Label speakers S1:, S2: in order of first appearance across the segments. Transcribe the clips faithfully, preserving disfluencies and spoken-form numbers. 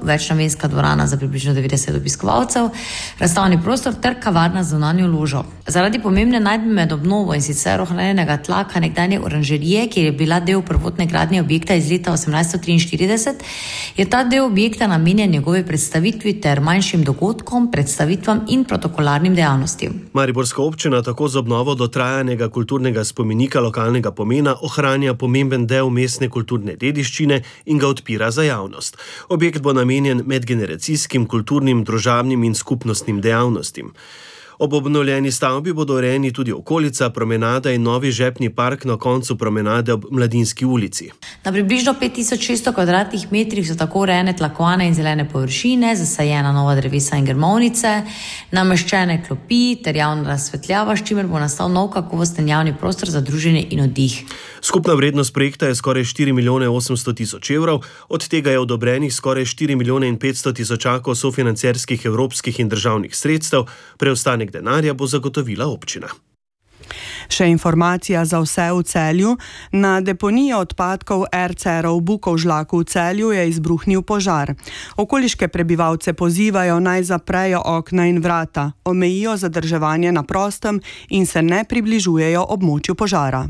S1: večnamenska dvorana za približno devetdeset obiskovalcev, razstavni prostor ter kavarna z zunanjo ložo. Zaradi pomembne najdbe med obnovo in sicer ohranjenega tlaka nekdanje oranžerije, ki je bila del prvotne gradnje objekta iz leta osemnajststo triinštirideset, je ta del objekta namenjen njegove predstavitvi ter manjšim dogodkom, predstavitvam in protokolarnim dejavnostim.
S2: Mariborska občina tako z obnovo dotrajanega kulturnega spomenika lokalnega pomena ohranja pomemben del mestne kulturne dediščine in ga odpira za javnost. Objekt bo namenjen medgeneracijskim, kulturnim, družabnim in skupnostnim dejavnostim. Ob obnovljeni stavbi bodo urejeni tudi okolica, promenada in novi žepni park na koncu promenade ob Mladinski ulici.
S1: Na približno pet tisoč šeststo kvadratnih metrih so tako urejene tlakovane in zelene površine, zasajena nova drevesa in grmovnice, nameščene klopi ter javna razsvetljava, s čimer bo nastal nov kakovosten javni prostor za druženje in oddih.
S2: Skupna vrednost projekta je skoraj štiri milijone osemsto tisoč evrov, od tega je odobrenih skoraj štiri milijone in petsto tisočakov sofinancerskih evropskih in državnih sredstev, preostanek denarja bo zagotovila občina.
S3: Še informacija za vse v Celju. Na deponiji odpadkov er ce erov Bukovžlaku v Celju je izbruhnil požar. Okoliške prebivalce pozivajo naj zaprejo okna in vrata, omejijo zadrževanje na prostem in se ne približujejo območju požara.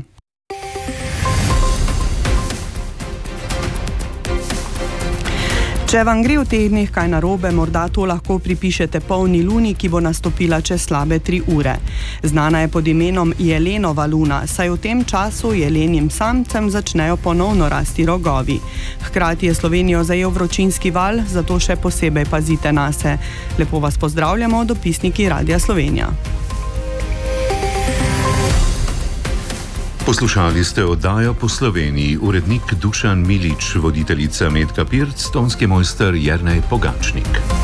S3: Če vam gre v teh dneh kaj narobe, morda to lahko pripišete polni luni, ki bo nastopila čez slabe tri ure. Znana je pod imenom Jelenova luna, saj v tem času jelenjim samcem začnejo ponovno rasti rogovi. Hkrati je Slovenijo zajel vročinski val, zato še posebej pazite nase. Lepo vas pozdravljamo, dopisniki Radia Slovenija.
S4: Poslušali ste oddajo Po Sloveniji, urednik Dušan Milič, voditeljica Metka Pirc, tonski mojster Jernej Pogačnik.